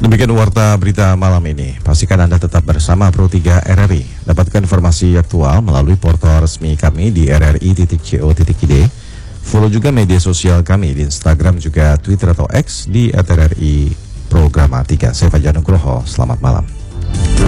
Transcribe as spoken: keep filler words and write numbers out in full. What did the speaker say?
Demikian warta berita malam ini. Pastikan Anda tetap bersama Pro tiga R R I. Dapatkan informasi aktual melalui portal resmi kami di r r i titik co titik i d. Follow juga media sosial kami di Instagram juga Twitter atau X di at r r i programa tiga. Saya Fajar Nugroho. Selamat malam.